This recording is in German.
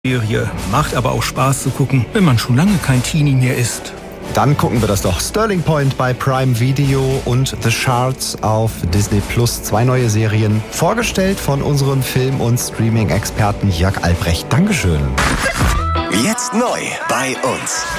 Serie. Macht aber auch Spaß zu gucken, wenn man schon lange kein Teenie mehr ist. Dann gucken wir das doch. Sterling Point bei Prime Video und The Shards auf Disney Plus. 2 neue Serien, vorgestellt von unserem Film- und Streaming-Experten Jörg Albrecht. Dankeschön. Jetzt neu bei uns.